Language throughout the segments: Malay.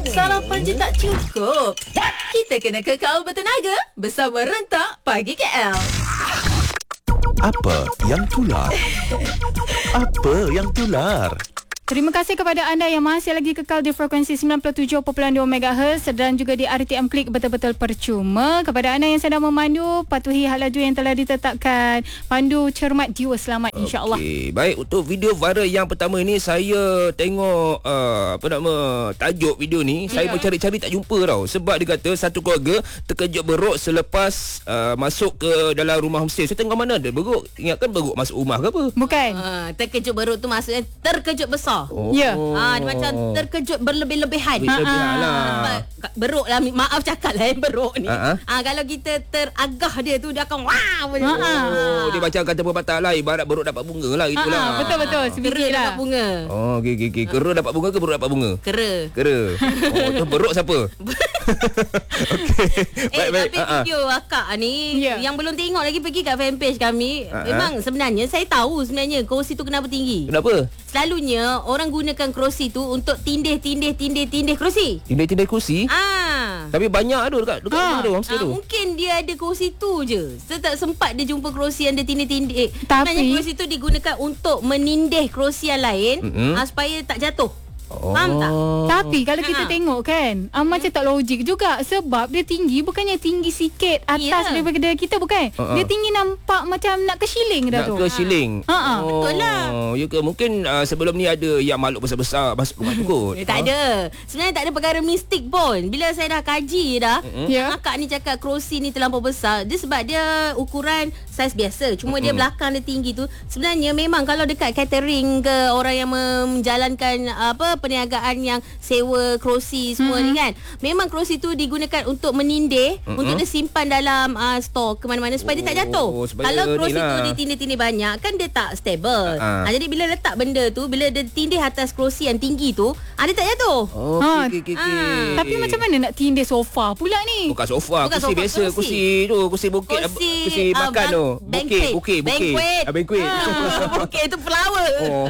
Sarapan je tak cukup. Kita kena kekal bertenaga bersama Rentak Pagi KL. Apa yang tular? Apa yang tular? Terima kasih kepada anda yang masih lagi kekal di frekuensi 97.2 MHz dan juga di RTM Klik betul-betul percuma. Kepada anda yang sedang memandu, patuhi had laju yang telah ditetapkan. Pandu cermat jiwa selamat, insya-Allah. Okey, baik, untuk video viral yang pertama ini saya tengok tajuk video ni, saya mencari-cari tak jumpa tau. Sebab dia kata satu keluarga terkejut beruk selepas masuk ke dalam rumah homestay. Saya tengok mana ada beruk. Ingatkan beruk masuk rumah ke apa? Bukan. Terkejut beruk tu maksudnya terkejut besar. Ya. Dia macam terkejut berlebih-lebihan. Berlebihan lah. Beruk lah, maaf cakap lah beruk ni. Kalau kita teragah dia tu, dia akan wah. Dia macam kata pepatah lah, ibarat beruk dapat bunga lah, itulah. Betul-betul. Kera dapat bunga. Oh, okey. Kera dapat bunga ke beruk dapat bunga? Kera. Oh, tu beruk siapa? Okey. Baik. Tapi video akak ni yang belum tengok lagi, pergi kat fanpage kami. Memang sebenarnya saya tahu sebenarnya kerusi tu kenapa tinggi. Kenapa? Selalunya orang gunakan kerusi tu untuk tindih kerusi. Tindih kerusi? Tapi banyak ada dekat rumah tu, homestay tu. Mungkin dia ada kerusi tu je. Saya tak sempat dia jumpa kerusi yang dia tindih-tindih. Tapi sebenarnya kerusi tu digunakan untuk menindih kerusi yang lain supaya tak jatuh. Faham tak? Tapi kalau kita tengok kan, macam tak logik juga. Sebab dia tinggi, bukannya tinggi sikit atas daripada kita, bukan. Dia tinggi nampak macam nak ke siling dah tu. Nak ke siling. Betul lah. Ya ke, mungkin sebelum ni ada yang makhluk besar-besar masuk rumah tu kot. Tak ada. Sebenarnya tak ada perkara mistik pun. Bila saya dah kaji dah, akak ni cakap kerusi ni terlampau besar. Dia sebab dia ukuran saiz biasa. Cuma dia belakang dia tinggi tu. Sebenarnya memang kalau dekat catering ke, orang yang menjalankan perniagaan yang sewa kerusi semua ni kan, memang kerusi tu digunakan untuk menindih, untuk dia simpan dalam store ke mana-mana supaya dia tak jatuh. Kalau kerusi tu ditindih-tindih banyak kan dia tak stable. Jadi bila letak benda tu, bila dia tindih atas kerusi yang tinggi tu, dia tak jatuh. Okey. Tapi macam mana nak tindih sofa pula ni? Bukan sofa, Bukan kursi sofa, biasa, kursi tu, kursi bukit, kursi makan tu. Bukit. Bangkuit. Bukit tu flower.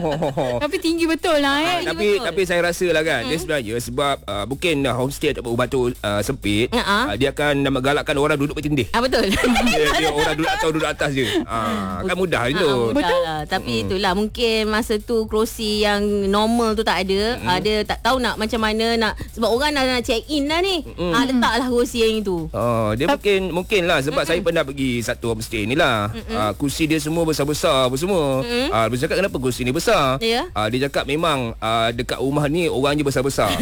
Tapi tinggi betul lah Tapi saya rasa lah kan, dia sebenarnya sebab mungkin homestay ataupun rumah tu sempit, dia akan galakkan orang duduk bertindih. Betul. dia orang duduk atas je. Kan mudah tu. Betul lah. Tapi itulah, mungkin masa tu kerusi yang normal tu tak ada. Dia tak tahu nak macam mana nak, sebab orang nak check in lah ni. Letaklah kerusi yang itu. Dia mungkin lah sebab saya pernah pergi satu homestay ni lah. Kursi dia semua besar-besar semua. Dia cakap kenapa kursi ni besar? Dia cakap memang dekat rumah ni orang je besar-besar.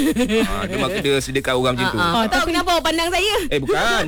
Dia sediakan orang macam tu. Tahu kenapa awak pandang saya? Bukan.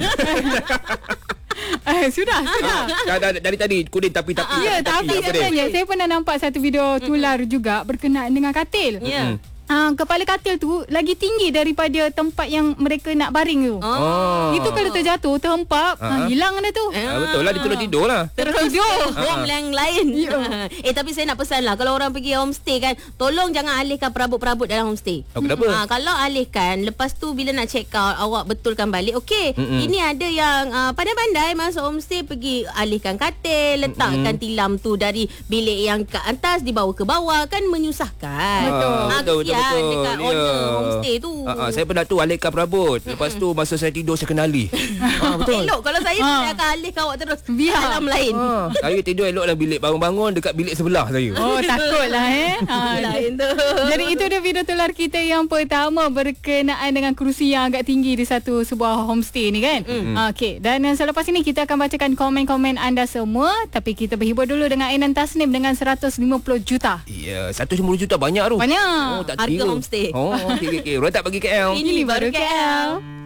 Sudah. Dari tadi kudin tapi. Ya, tapi sebenarnya saya pernah nampak satu video tular juga berkenaan dengan katil. Kepala katil tu lagi tinggi daripada tempat yang mereka nak baring tu. Itu kalau terjatuh, terhempap, hilang dah tu. Betul lah, dia tidur lah. Tertidur. Home yang lain. Tapi saya nak pesan lah, kalau orang pergi homestay kan, tolong jangan alihkan perabot-perabot dalam homestay. Kenapa? Kalau alihkan, lepas tu bila nak check out, awak betulkan balik. Okey, ini ada yang pandai-pandai masuk homestay, pergi alihkan katil, letakkan tilam tu dari bilik yang kat atas dibawa ke bawah, kan menyusahkan. Betul. Dekat owner homestay tu. Saya pernah tu alihkan perabot. Lepas tu masa saya tidur saya kenali. Betul. Elok kalau saya akan alihkan awak terus alam lain. Saya tidur elok dalam bilik, bangun-bangun dekat bilik sebelah saya. Takutlah lain tu. Jadi itu dia video tular kita yang pertama berkenaan dengan kerusi yang agak tinggi di sebuah homestay ni kan. Okey, dan selepas ini kita akan bacakan komen-komen anda semua, tapi kita berhibur dulu dengan Ainan Tasnim dengan 150 juta. Ya, 150 juta banyak tu. Banyak. Tak harga homestay. Okey. Rotak bagi KL. Ini baru KL.